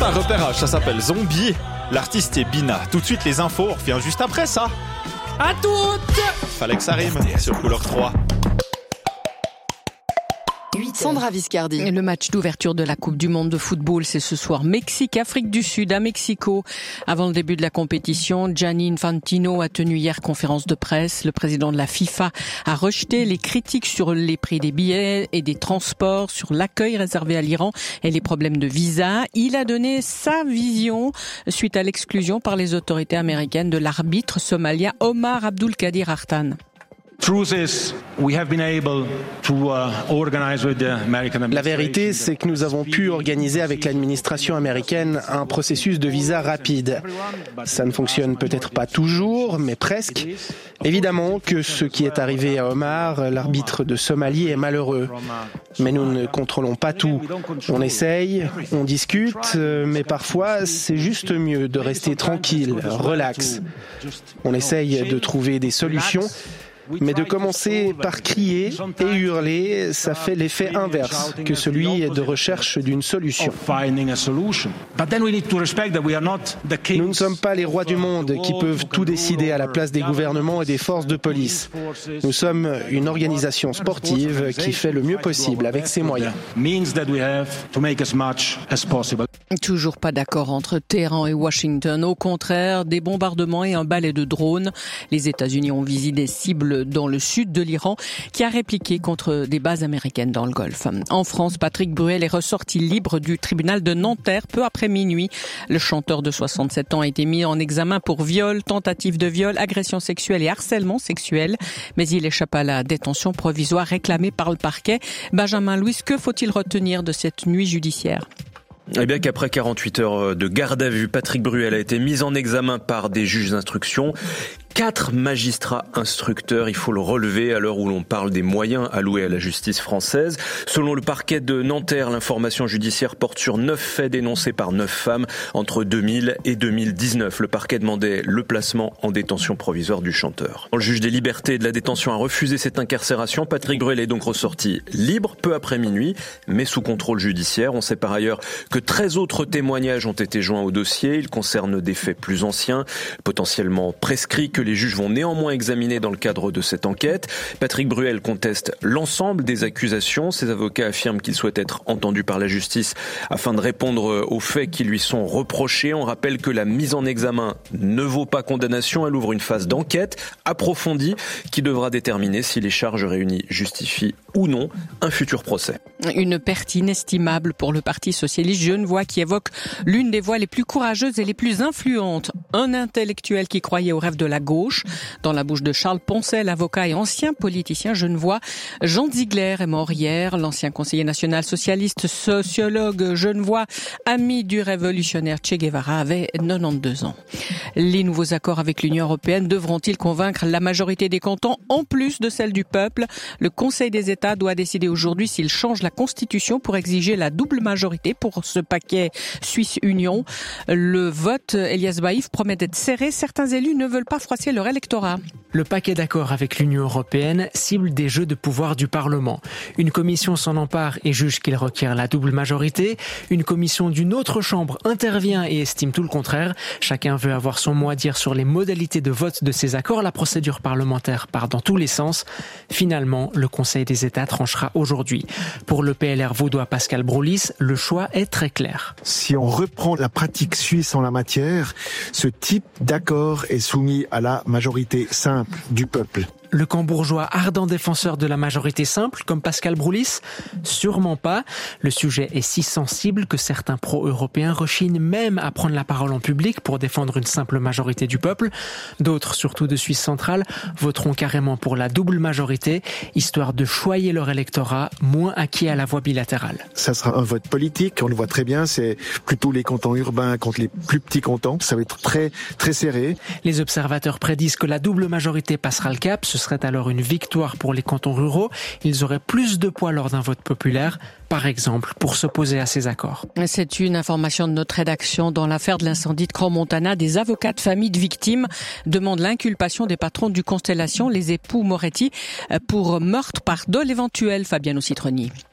C'est un repérage, ça s'appelle Zombie. L'artiste est Bina. Tout de suite les infos, on revient juste après ça. À toutes. Fallait que ça rime sur Couleur 3. Sandra Viscardi. Le match d'ouverture de la Coupe du Monde de football, c'est ce soir Mexique-Afrique du Sud à Mexico. Avant le début de la compétition, Gianni Infantino a tenu hier conférence de presse. Le président de la FIFA a rejeté les critiques sur les prix des billets et des transports, sur l'accueil réservé à l'Iran et les problèmes de visa. Il a donné sa vision suite à l'exclusion par les autorités américaines de l'arbitre somalien Omar Abdulkadir Artan. La vérité, c'est que nous avons pu organiser avec l'administration américaine un processus de visa rapide. Ça ne fonctionne peut-être pas toujours, mais presque. Évidemment que ce qui est arrivé à Omar, l'arbitre de Somalie, est malheureux. Mais nous ne contrôlons pas tout. On essaye, on discute, mais parfois c'est juste mieux de rester tranquille, relax. On essaye de trouver des solutions. Mais de commencer par crier et hurler, ça fait l'effet inverse que celui de recherche d'une solution. Nous ne sommes pas les rois du monde qui peuvent tout décider à la place des gouvernements et des forces de police. Nous sommes une organisation sportive qui fait le mieux possible avec ses moyens. Toujours pas d'accord entre Téhéran et Washington. Au contraire, des bombardements et un balai de drones. Les États-Unis ont visé des cibles dans le sud de l'Iran qui a répliqué contre des bases américaines dans le Golfe. En France, Patrick Bruel est ressorti libre du tribunal de Nanterre peu après minuit. Le chanteur de 67 ans a été mis en examen pour viol, tentative de viol, agression sexuelle et harcèlement sexuel. Mais il échappe à la détention provisoire réclamée par le parquet. Benjamin Louis, que faut-il retenir de cette nuit judiciaire ? Eh bien qu'après 48 heures de garde à vue, Patrick Bruel a été mis en examen par des juges d'instruction. 4 magistrats instructeurs, il faut le relever à l'heure où l'on parle des moyens alloués à la justice française. Selon le parquet de Nanterre, l'information judiciaire porte sur 9 faits dénoncés par 9 femmes entre 2000 et 2019. Le parquet demandait le placement en détention provisoire du chanteur. Le juge des libertés et de la détention a refusé cette incarcération. Patrick Bruel est donc ressorti libre peu après minuit, mais sous contrôle judiciaire. On sait par ailleurs que 13 autres témoignages ont été joints au dossier. Ils concernent des faits plus anciens, potentiellement prescrits, que les juges vont néanmoins examiner dans le cadre de cette enquête. Patrick Bruel conteste l'ensemble des accusations. Ses avocats affirment qu'il souhaite être entendu par la justice afin de répondre aux faits qui lui sont reprochés. On rappelle que la mise en examen ne vaut pas condamnation. Elle ouvre une phase d'enquête approfondie qui devra déterminer si les charges réunies justifient ou non un futur procès. Une perte inestimable pour le Parti socialiste genevois qui évoque l'une des voix les plus courageuses et les plus influentes. Un intellectuel qui croyait au rêve de la gauche. Dans la bouche de Charles Poncet, l'avocat et ancien politicien genevois, Jean Ziegler est mort hier. L'ancien conseiller national socialiste, sociologue genevois, ami du révolutionnaire Che Guevara, avait 92 ans. Les nouveaux accords avec l'Union européenne devront-ils convaincre la majorité des cantons en plus de celle du peuple ? Le Conseil des États doit décider aujourd'hui s'il change la Constitution pour exiger la double majorité pour ce paquet Suisse-Union. Le vote, Elias Baïf, promet d'être serré. Certains élus ne veulent pas froisser leur électorat. Le paquet d'accord avec l'Union européenne cible des jeux de pouvoir du Parlement. Une commission s'en empare et juge qu'il requiert la double majorité. Une commission d'une autre chambre intervient et estime tout le contraire. Chacun veut avoir son mot à dire sur les modalités de vote de ces accords. La procédure parlementaire part dans tous les sens. Finalement, le Conseil des États tranchera aujourd'hui. Pour le PLR vaudois Pascal Broulis, le choix est très clair. Si on reprend la pratique suisse en la matière, ce type d'accord est soumis à la majorité simple du peuple. Le camp bourgeois ardent défenseur de la majorité simple, comme Pascal Broulis ? Sûrement pas. Le sujet est si sensible que certains pro-européens rechignent même à prendre la parole en public pour défendre une simple majorité du peuple. D'autres, surtout de Suisse centrale, voteront carrément pour la double majorité, histoire de choyer leur électorat moins acquis à la voie bilatérale. Ça sera un vote politique, on le voit très bien, c'est plutôt les cantons urbains contre les plus petits cantons. Ça va être très, très serré. Les observateurs prédisent que la double majorité passera le cap. Ce serait alors une victoire pour les cantons ruraux. Ils auraient plus de poids lors d'un vote populaire, par exemple, pour s'opposer à ces accords. C'est une information de notre rédaction. Dans l'affaire de l'incendie de Crans-Montana, des avocats de famille de victimes demandent l'inculpation des patrons du Constellation, les époux Moretti, pour meurtre par dol éventuel. Fabiano Citroni.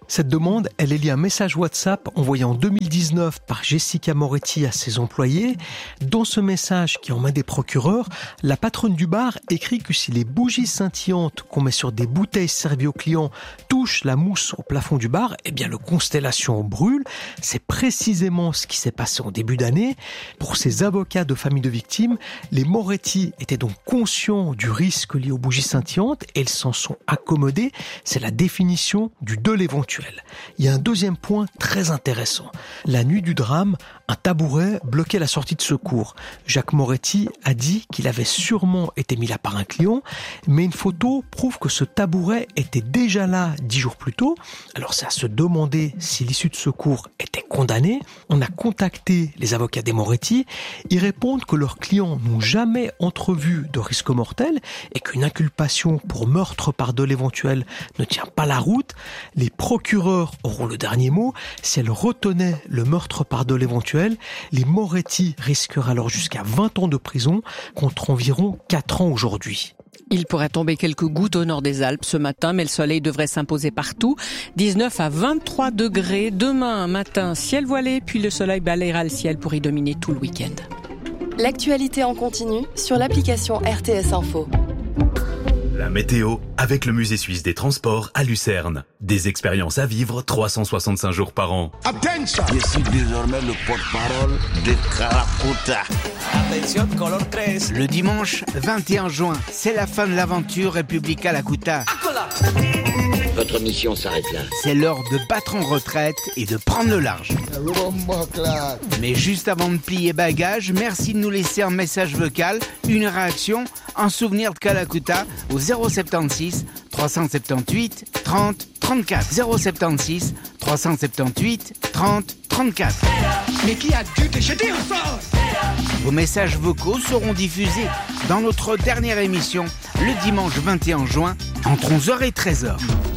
Cette demande, elle est liée à un message WhatsApp envoyé en 2019 par Jessica Moretti à ses employés. Dans ce message qui est en main des procureurs, la patronne du bar écrit que si les bougies scintillantes qu'on met sur des bouteilles servies aux clients touchent la mousse au plafond du bar, eh bien le Constellation brûle. C'est précisément ce qui s'est passé en début d'année. Pour ces avocats de famille de victimes, les Moretti étaient donc conscients du risque lié aux bougies scintillantes et ils s'en sont accommodés. C'est la définition du dol éventuel. Il y a un deuxième point très intéressant. La nuit du drame, un tabouret bloquait la sortie de secours. Jacques Moretti a dit qu'il avait sûrement été mis là par un client, mais une photo prouve que ce tabouret était déjà là 10 jours plus tôt. Alors c'est à se demander si l'issue de secours était condamnée. On a contacté les avocats des Moretti. Ils répondent que leurs clients n'ont jamais entrevu de risque mortel et qu'une inculpation pour meurtre par dol éventuel ne tient pas la route. Les procureurs auront le dernier mot. Si elles retenaient le meurtre par dol éventuel, les Moretti risqueraient alors jusqu'à 20 ans de prison contre environ 4 ans aujourd'hui. Il pourrait tomber quelques gouttes au nord des Alpes ce matin, mais le soleil devrait s'imposer partout. 19 à 23 degrés. Demain matin, ciel voilé, puis le soleil balayera le ciel pour y dominer tout le week-end. L'actualité en continu sur l'application RTS Info. La météo avec le Musée suisse des transports à Lucerne. Des expériences à vivre 365 jours par an. Attention! Je suis désormais le porte-parole de Kalakuta. Attention, color 13. Le dimanche 21 juin, c'est la fin de l'aventure République Kalakuta. Votre mission s'arrête là. C'est l'heure de battre en retraite et de prendre le large. Mais juste avant de plier bagages, merci de nous laisser un message vocal, une réaction, un souvenir de Kalakuta au 076 378 30 34. 076 378 30 34. Mais qui a dû te jeter au sol? Vos messages vocaux seront diffusés dans notre dernière émission le dimanche 21 juin entre 11h et 13h.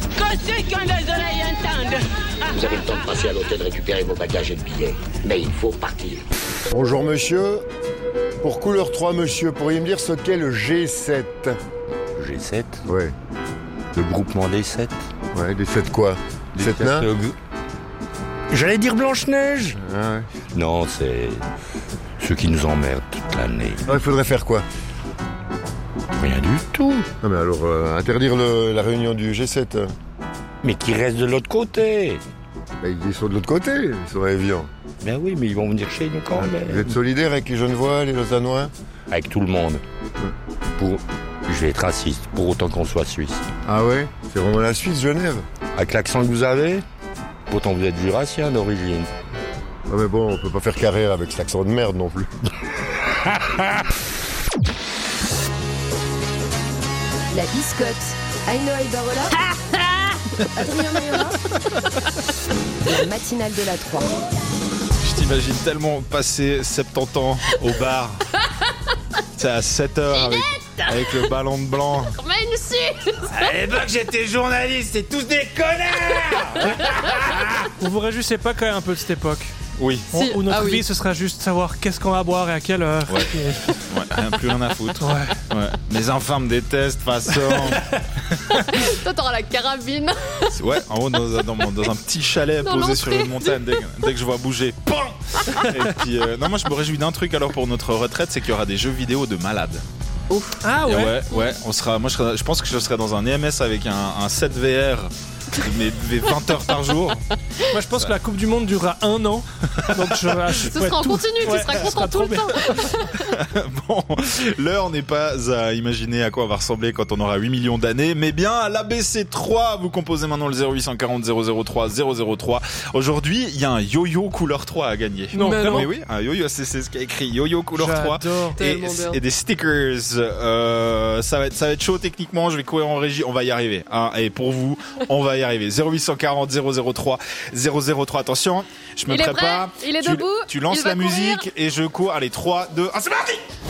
Vous avez le temps de passer à l'hôtel récupérer vos bagages et le billet. Mais il faut partir. Bonjour monsieur. Pour couleur 3 monsieur, pourriez me dire ce qu'est le G7? G7? Ouais. Le groupement des 7. Ouais, des 7 quoi? Des 7 nains? J'allais dire Blanche-Neige. Ah ouais. Non, c'est ceux qui nous emmerdent toute l'année. Ah, il faudrait faire quoi? Rien du tout. Non mais alors, interdire la réunion du G7. Mais qui reste de l'autre côté. Ben, ils sont de l'autre côté, ils sont évidents. Ben oui, mais ils vont venir chez nous quand même. Vous êtes solidaires avec les Genevois, les Lausannois? Avec tout le monde. Je vais être raciste, pour autant qu'on soit suisse. Ah ouais? C'est vraiment la Suisse, Genève? Avec l'accent que vous avez, pourtant vous êtes jurassien d'origine. Ah mais bon, on peut pas faire carrière avec cet accent de merde non plus. La biscotte. Aino Albarola. Adrien Mayora. La matinale de la 3. Je t'imagine tellement passer 70 ans au bar. C'est à 7h avec le ballon de blanc. À l'époque, j'étais journaliste, c'est tous des connards. Vous vous réjouissez pas quand même un peu de cette époque? Oui. Où notre vie, ce sera juste savoir qu'est-ce qu'on va boire et à quelle heure. Ouais. Rien plus rien à foutre. Ouais. Les enfants me détestent, façon. Toi, t'auras la carabine. Ouais, en haut, dans un petit chalet posé sur une montagne. Dès que je vois bouger, PAM! Et puis, non, moi, je me réjouis d'un truc alors pour notre retraite, c'est qu'il y aura des jeux vidéo de malades. Ouf. Ah ouais. Ouais. Je pense que je serai dans un EMS avec un 7 VR. Mais 20 heures par jour. Moi je pense que la Coupe du Monde durera 1 an. Donc ce sera en continu, tu seras content tout le temps. Bon, l'heure n'est pas à imaginer à quoi on va ressembler quand on aura 8 millions d'années, mais bien à l'ABC3. Vous composez maintenant le 0840 003 003. Aujourd'hui, il y a un yo-yo couleur 3 à gagner. Non, mais oui, un yo-yo, c'est ce qui est écrit yo-yo couleur 3 et des stickers. Ça va être chaud techniquement, je vais courir en régie, on va y arriver. Hein, et pour vous, on va y arriver. 0840 003 003. Attention, je me prépare. Il est debout. Tu lances la musique et je cours. Allez, 3, 2, 1, c'est parti!